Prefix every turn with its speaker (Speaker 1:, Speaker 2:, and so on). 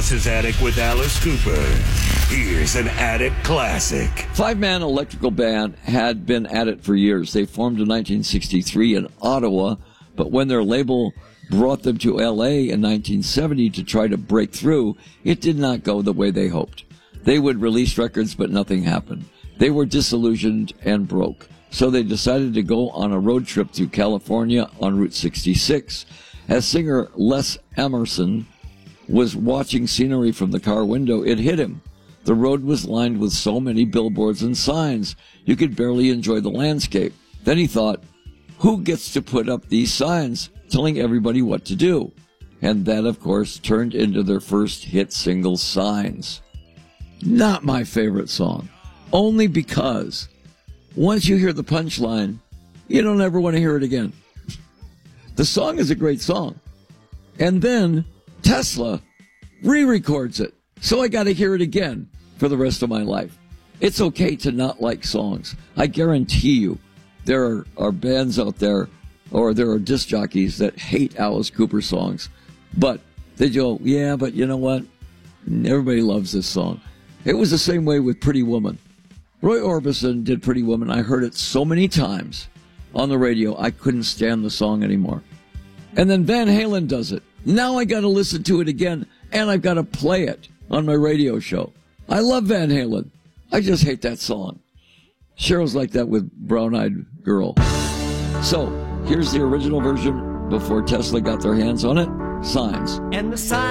Speaker 1: Alice's Attic with Alice Cooper. Here's an Attic classic.
Speaker 2: Five-man electrical band had been at it for years. They formed in 1963 in Ottawa, but when their label brought them to L.A. in 1970 to try to break through, it did not go the way they hoped. They would release records, but nothing happened. They were disillusioned and broke. So they decided to go on a road trip through California on Route 66. As singer Les Emerson was watching scenery from the car window, it hit him. The road was lined with so many billboards and signs, you could barely enjoy the landscape. Then he thought, who gets to put up these signs telling everybody what to do? And that, of course, turned into their first hit single, Signs. Not my favorite song, only because once you hear the punchline, you don't ever want to hear it again. The song is a great song. And then Tesla re-records it. So I got to hear it again for the rest of my life. It's okay to not like songs. I guarantee you there are bands out there, or there are disc jockeys that hate Alice Cooper songs. But they go, yeah, but you know what? Everybody loves this song. It was the same way with Pretty Woman. Roy Orbison did Pretty Woman. I heard it so many times on the radio, I couldn't stand the song anymore. And then Van Halen does it. Now I got to listen to it again, and I've got to play it on my radio show. I love Van Halen. I just hate that song. Cheryl's like that with Brown Eyed Girl. So, here's the original version before Tesla got their hands on it. Signs.
Speaker 3: And the sign